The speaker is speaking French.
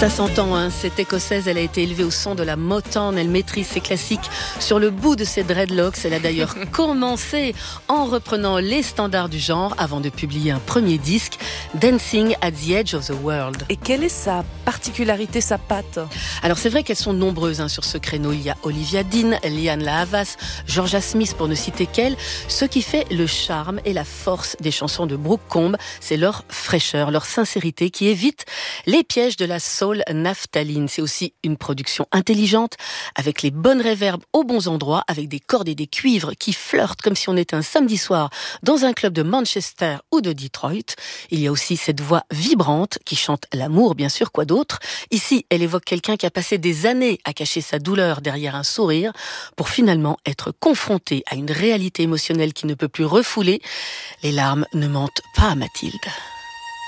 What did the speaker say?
Ça s'entend, hein. Cette écossaise, elle a été élevée au son de la Motown. Elle maîtrise ses classiques sur le bout de ses dreadlocks. Elle a d'ailleurs commencé en reprenant les standards du genre avant de publier un premier disque, Dancing at the Edge of the World. Et quelle est sa particularité, sa patte ? Alors c'est vrai qu'elles sont nombreuses, hein, sur ce créneau. Il y a Olivia Dean, Lianne La Havas, Georgia Smith pour ne citer qu'elle. Ce qui fait le charme et la force des chansons de Brooke Combe, c'est leur fraîcheur, leur sincérité qui évite les pièges de la soul naphtaline. C'est aussi une production intelligente, avec les bonnes réverbes aux bons endroits, avec des cordes et des cuivres qui flirtent comme si on était un samedi soir dans un club de Manchester ou de Detroit. Il y a aussi cette voix vibrante qui chante l'amour, bien sûr, quoi d'autre. Ici, elle évoque quelqu'un qui a passé des années à cacher sa douleur derrière un sourire pour finalement être confronté à une réalité émotionnelle qui ne peut plus refouler. Les larmes ne mentent pas à Mathilde.